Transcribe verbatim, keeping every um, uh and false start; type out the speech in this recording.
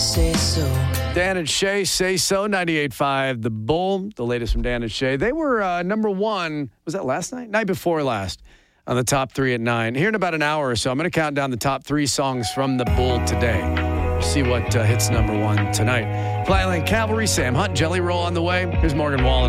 say so. Dan and Shay, Say So, ninety-eight point five. The Bull, the latest from Dan and Shay. They were uh, number one, was that last night? Night before last, on the top three at nine. Here in about an hour or so, I'm going to count down the top three songs from The Bull today. See what uh, hits number one tonight. Flyland Cavalry, Sam Hunt, Jelly Roll on the way. Here's Morgan Wallen.